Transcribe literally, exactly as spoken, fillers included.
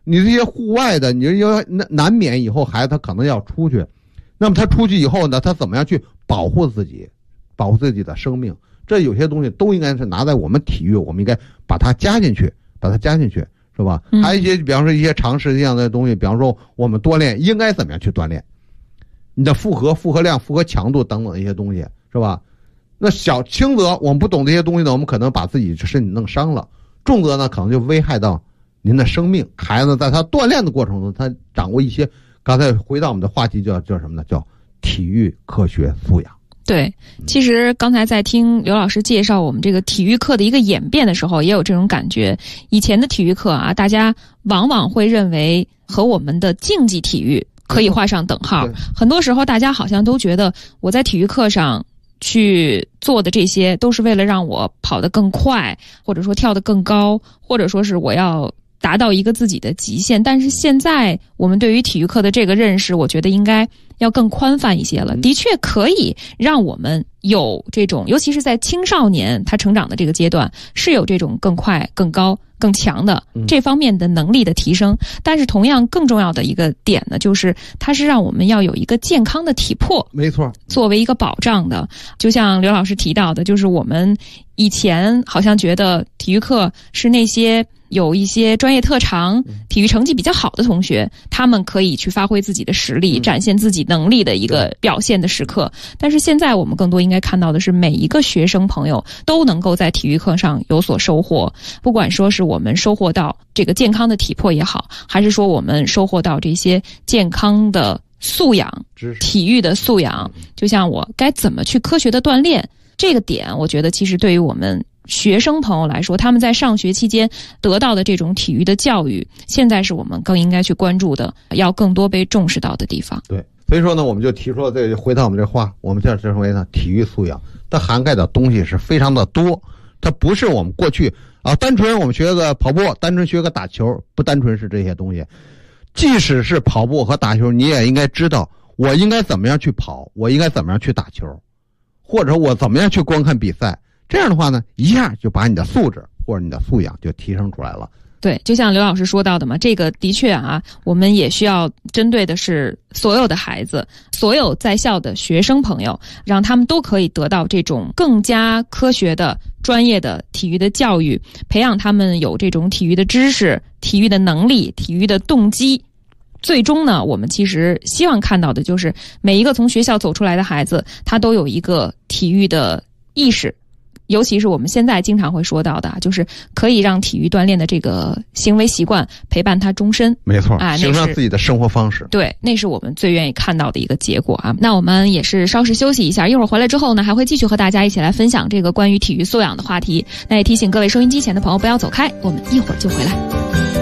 你这些户外的，你要难免以后孩子他可能要出去，那么他出去以后呢，他怎么样去保护自己，保护自己的生命？这有些东西都应该是拿在我们体育，我们应该把它加进去，把它加进去，是吧？嗯、还有一些，比方说一些常识这样的东西，比方说我们锻炼应该怎么样去锻炼，你的负荷、负荷量、负荷强度等等一些东西，是吧？那小轻则我们不懂这些东西呢，我们可能把自己身体弄伤了；重则呢，可能就危害到您的生命。孩子在他锻炼的过程中，他掌握一些，刚才回到我们的话题叫叫什么呢？叫体育科学素养。 对，其实刚才在听刘老师介绍我们这个体育课的一个演变的时候，也有这种感觉。以前的体育课啊，大家往往会认为和我们的竞技体育可以画上等号。很多时候大家好像都觉得我在体育课上去做的这些都是为了让我跑得更快，或者说跳得更高，或者说是我要达到一个自己的极限。但是现在我们对于体育课的这个认识，我觉得应该要更宽泛一些了。的确可以让我们有这种，尤其是在青少年他成长的这个阶段，是有这种更快、更高、更强的这方面的能力的提升。但是同样更重要的一个点呢，就是它是让我们要有一个健康的体魄， 没错， 作为一个保障的。就像刘老师提到的，就是我们以前好像觉得体育课是那些有一些专业特长、体育成绩比较好的同学，他们可以去发挥自己的实力、展现自己能力的一个表现的时刻。但是现在我们更多应该看到的是，每一个学生朋友都能够在体育课上有所收获，不管说是我们收获到这个健康的体魄也好，还是说我们收获到这些健康的素养、体育的素养，就像我该怎么去科学的锻炼，这个点我觉得其实对于我们学生朋友来说，他们在上学期间得到的这种体育的教育，现在是我们更应该去关注的，要更多被重视到的地方。 对，所以说呢，我们就提出了这，回到我们这话，我们叫称为呢体育素养，它涵盖的东西是非常的多，它不是我们过去啊单纯我们学个跑步，单纯学个打球，不单纯是这些东西。即使是跑步和打球，你也应该知道我应该怎么样去跑，我应该怎么样去打球，或者我怎么样去观看比赛。这样的话呢，一下就把你的素质或者你的素养就提升出来了。 对，就像刘老师说到的嘛，这个的确啊，我们也需要针对的是所有的孩子，所有在校的学生朋友，让他们都可以得到这种更加科学的、专业的体育的教育，培养他们有这种体育的知识、体育的能力、体育的动机。最终呢，我们其实希望看到的就是每一个从学校走出来的孩子，他都有一个体育的意识。尤其是我们现在经常会说到的，就是可以让体育锻炼的这个行为习惯陪伴他终身。 没错，啊，形成自己的生活方式。 对，那是我们最愿意看到的一个结果啊。那我们也是稍事休息一下，一会儿回来之后呢，还会继续和大家一起来分享这个关于体育素养的话题。那也提醒各位收音机前的朋友不要走开，我们一会儿就回来。